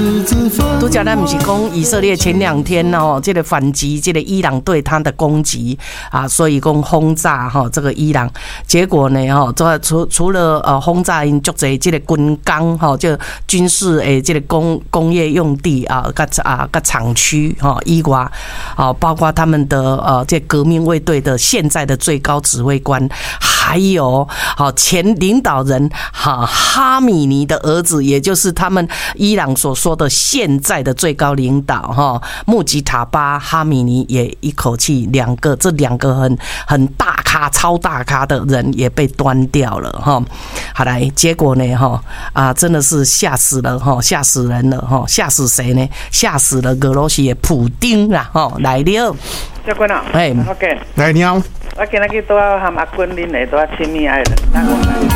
都讲咱不是讲以色列前2天哦，这个反击，这个伊朗对他的攻击啊，所以讲轰炸哈这个伊朗，结果呢哈，除了轰炸因足侪这个军工哈，就军事诶这个工业用地啊，个厂区哈以外，啊包括他们的这革命卫队的现在的最高指挥官，还有前领导人哈米尼的儿子，也就是他们伊朗所说的现在的最高领导穆吉塔巴哈米尼也一口气这两个很大咖超大咖的人也被端掉了好来，结果呢真的是吓死了吓死人了吓死谁呢？吓死了俄罗斯的普丁啦来了。 教官啊， 哎， OK， 来你好， 我今日去拄啊和阿君恁下拄啊亲密爱人。